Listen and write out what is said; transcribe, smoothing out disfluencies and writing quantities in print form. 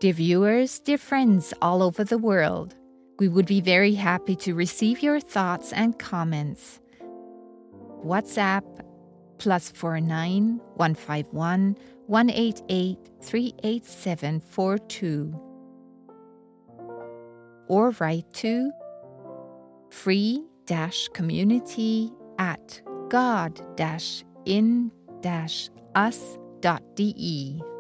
Dear viewers, dear friends all over the world, we would be very happy to receive your thoughts and comments. WhatsApp +49 151 188 38742 or write to free-community@god-in-us.de.